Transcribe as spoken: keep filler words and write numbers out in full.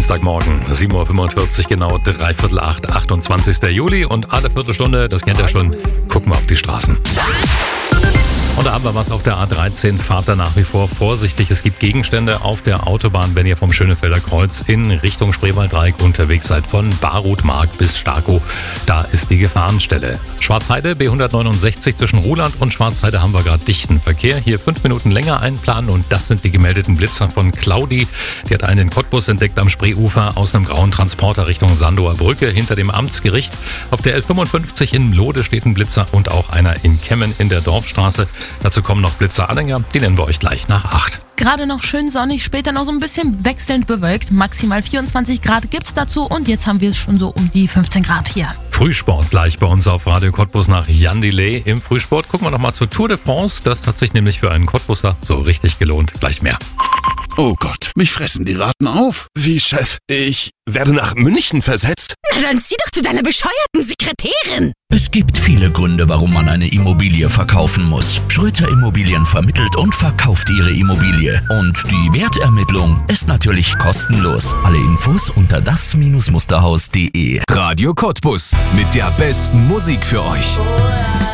Dienstagmorgen, sieben Uhr fünfundvierzig, genau dreiviertel acht, achtundzwanzigster Juli. Und alle Viertelstunde, das kennt ihr schon, gucken wir auf die Straßen. Und da haben wir was auf der A dreizehn. Fahrt da nach wie vor vorsichtig. Es gibt Gegenstände auf der Autobahn, wenn ihr vom Schönefelder Kreuz in Richtung Spreewalddreieck unterwegs seid. Von Barutmark bis Starkow. Da ist die Gefahrenstelle. Schwarzheide, B hundertneunundsechzig zwischen Ruhland und Schwarzheide haben wir gerade dichten Verkehr. Hier fünf Minuten länger einplanen. Und das sind die gemeldeten Blitzer von Claudi. Die hat einen Cottbus entdeckt am Spreeufer aus einem grauen Transporter Richtung Sandower Brücke hinter dem Amtsgericht. Auf der L fünfundfünfzig in Lode steht ein Blitzer und auch einer in Kemmen in der Dorfstraße. Dazu kommen noch Blitzer-Anhänger, die nennen wir euch gleich nach acht. Gerade noch schön sonnig, später noch so ein bisschen wechselnd bewölkt. Maximal vierundzwanzig Grad gibt's dazu und jetzt haben wir es schon so um die fünfzehn Grad hier. Frühsport gleich bei uns auf Radio Cottbus nach Jan Delay. Im Frühsport gucken wir noch mal zur Tour de France. Das hat sich nämlich für einen Cottbuser so richtig gelohnt. Gleich mehr. Oh Gott, mich fressen die Ratten auf. Wie, Chef? Ich werde nach München versetzt? Na dann zieh doch zu deiner bescheuerten Sekretärin. Es gibt viele Gründe, warum man eine Immobilie verkaufen muss. Schröter Immobilien vermittelt und verkauft ihre Immobilie. Und die Wertermittlung ist natürlich kostenlos. Alle Infos unter das Musterhaus punkt de. Radio Cottbus mit der besten Musik für euch.